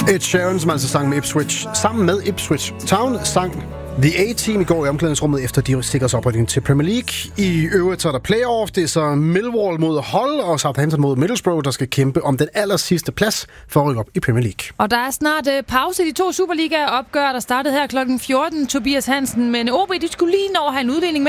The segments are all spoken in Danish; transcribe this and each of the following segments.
Ed Sheeran, som altså sang med Ipswich, sammen med Ipswich Town, sang The A-Team i går i omklædningsrummet, efter de sikkers oprykning til Premier League. I øvrigt så er der playoff. Det er så Millwall mod Hull og Southampton mod Middlesbrough, der skal kæmpe om den allersidste plads for at rykke op i Premier League. Og der er snart pause i de 2 Superliga-opgør, der startede her klokken 14. Tobias Hansen, men OB, de skulle lige nå at have en uddeling med.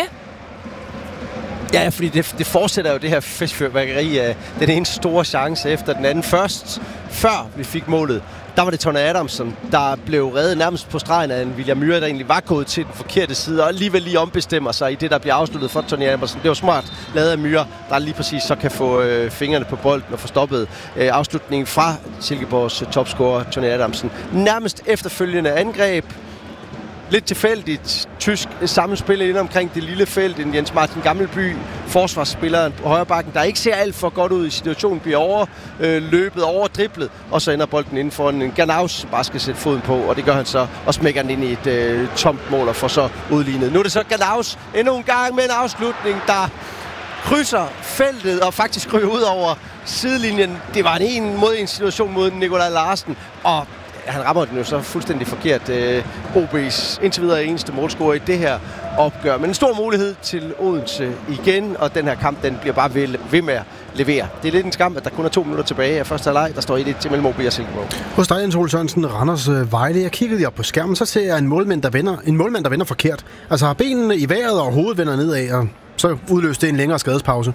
Ja, fordi det fortsætter jo det her festfyrværkeri af den ene store chance efter den anden. Først, før vi fik målet, der var det Tony Adamson, der blev reddet nærmest på stregen af en William Myhre, der egentlig var gået til den forkerte side, og alligevel lige ombestemmer sig i det, der bliver afsluttet for Tony Adamson. Det var smart lavet af Myhre, der lige præcis så kan få fingrene på bolden og få stoppet afslutningen fra Silkeborgs topscorer Tony Adamson. Nærmest efterfølgende angreb. Lidt tilfældigt tysk sammenspil ind omkring det lille felt. En Jens Martin Gammelby, forsvarsspilleren på højre bakken, der ikke ser alt for godt ud i situationen, bliver overløbet, overdriblet, og så ender bolden inden for en Ganaus, som bare skal sætte foden på, og det gør han så, og smækker den ind i et tomt mål og får så udlignet. Nu er det så Ganaus endnu en gang med en afslutning, der krydser feltet og faktisk ryger ud over sidelinjen. Det var en mod en situation mod Nikolaj Larsen, og han rammer den jo så fuldstændig forkert. OB's indtil videre eneste målscorer i det her opgør. Men en stor mulighed til Odense igen, og den her kamp, den bliver bare ved med at levere. Det er lidt en skam, at der kun er 2 minutter tilbage af første halvleg. Der står 1-1 til mellem OB og Silkeborg. Hos dig, Jens Ole Sørensen, Randers Vejle. Jeg kiggede lige op på skærmen, så ser jeg en målmand, der vender forkert. Altså har benene i vejret, og hovedet vender nedad, og så udløste det en længere skadespause.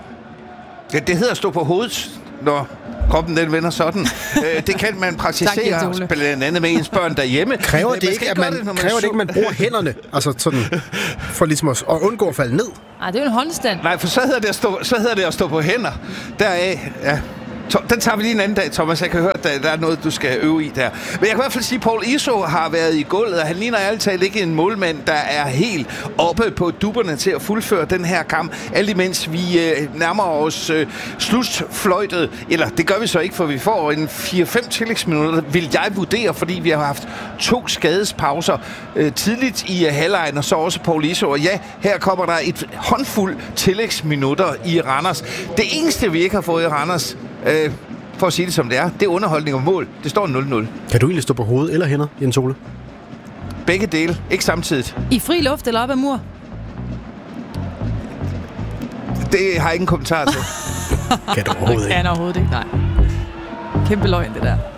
Ja, det hedder at stå på hovedet, når kroppen den vender sådan. Det kan man praktisere blandt andet med ens børn derhjemme. Kræver det ikke, at man bruger hænderne, altså sådan, for ligesom at undgå at falde ned? Nej, det er jo en håndstand. Nej, for så hedder det at stå på hænder. Deraf, ja. Den tager vi lige en anden dag, Thomas. Jeg kan høre, at der er noget, du skal øve i der. Men jeg kan i hvert fald sige, at Paul Iso har været i gulvet, og han ligner ærligt talt ikke en målmand, der er helt oppe på dupperne til at fuldføre den her kamp. Alt imens vi nærmer os slutfløjtet, eller det gør vi så ikke, for vi får en 4-5 tillægsminutter, vil jeg vurdere, fordi vi har haft 2 skadespauser tidligt i halvlejen, og så også Paul Iso. Og ja, her kommer der et håndfuld tillægsminutter i Randers. Det eneste, vi ikke har fået i Randers, for at sige det som det er underholdning og mål. Det står 0-0. Kan du egentlig stå på hovedet eller hænder, Jens Ole? Begge dele, ikke samtidigt. I fri luft eller op ad mur? Det har jeg ingen kommentar til. Kan du overhovedet ikke? Kan overhovedet ikke, nej. Kæmpe løgn, det der.